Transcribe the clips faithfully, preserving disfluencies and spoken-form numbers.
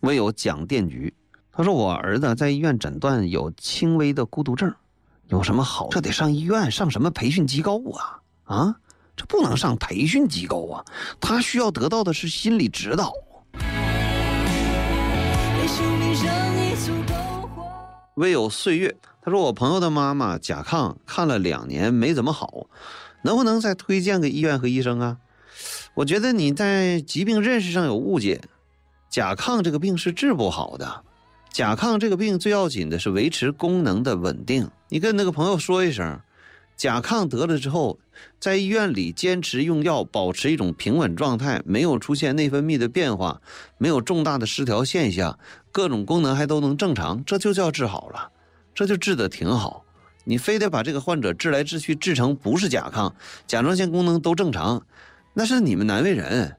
我有讲电局，他说我儿子在医院诊断有轻微的孤独症，有什么好？这得上医院，上什么培训机构啊？啊，这不能上培训机构啊，他需要得到的是心理指导。唯有岁月，他说我朋友的妈妈甲亢看了两年没怎么好，能不能再推荐个医院和医生啊？我觉得你在疾病认识上有误解，甲亢这个病是治不好的，甲亢这个病最要紧的是维持功能的稳定。你跟那个朋友说一声，甲亢得了之后，在医院里坚持用药，保持一种平稳状态，没有出现内分泌的变化，没有重大的失调现象，各种功能还都能正常，这就叫治好了，这就治得挺好。你非得把这个患者治来治去治成不是甲亢，甲状腺功能都正常，那是你们难为人。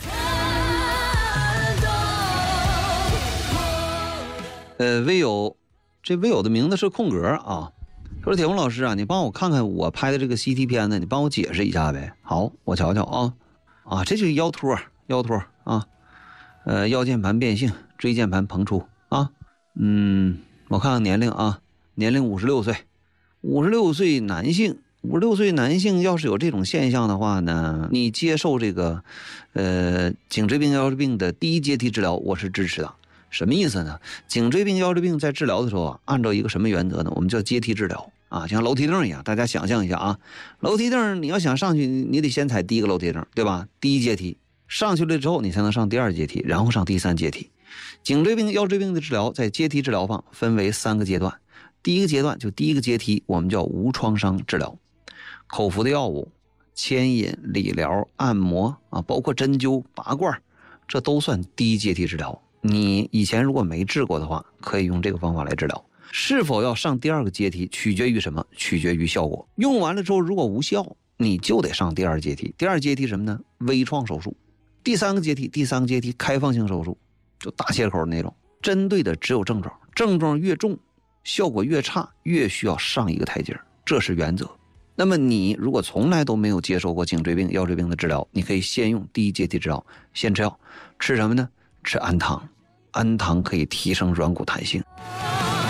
呃，微友，这微友的名字是空格啊。说铁红老师啊，你帮我看看我拍的这个 C T 片呢，你帮我解释一下呗。好，我瞧瞧啊，啊，这就是腰托，腰托啊，呃，腰键盘变性，椎键盘膨出啊，嗯，我看看年龄啊，年龄五十六岁，五十六岁男性，五十六岁男性要是有这种现象的话呢，你接受这个呃颈椎病腰椎病的第一阶梯治疗，我是支持的。什么意思呢？颈椎病腰椎病在治疗的时候啊，按照一个什么原则呢？我们叫阶梯治疗啊，像楼梯凳一样，大家想象一下啊，楼梯凳你要想上去，你得先踩第一个楼梯凳，对吧？第一阶梯上去了之后，你才能上第二阶梯，然后上第三阶梯。颈椎病腰椎病的治疗在阶梯治疗上分为三个阶段，第一个阶段就第一个阶梯，我们叫无创伤治疗，口服的药物、牵引、理疗、按摩啊，包括针灸、拔罐，这都算第一阶梯治疗。你以前如果没治过的话，可以用这个方法来治疗。是否要上第二个阶梯，取决于什么？取决于效果。用完了之后如果无效，你就得上第二阶梯。第二阶梯什么呢？微创手术。第三个阶梯，第三个阶梯开放性手术，就大切口那种，针对的只有症状，症状越重，效果越差，越需要上一个台阶，这是原则。那么你如果从来都没有接受过颈椎病腰椎病的治疗，你可以先用第一阶梯治疗，先吃药。吃什么呢？吃氨糖，氨糖可以提升软骨弹性。